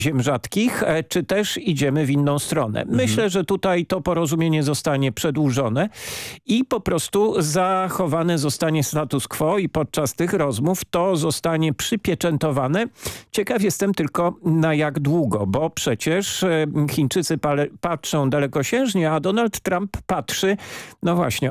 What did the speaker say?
ziem rzadkich, czy też idziemy w inną stronę. Myślę, że tutaj to porozumienie zostanie przedłużone i po prostu zachowane zostanie status quo i podczas tych rozmów to zostanie przypieczętowane. Ciekaw jestem tylko na jak długo, bo przecież Chińczycy patrzą dalekosiężnie, a Donald Trump patrzy, no właśnie,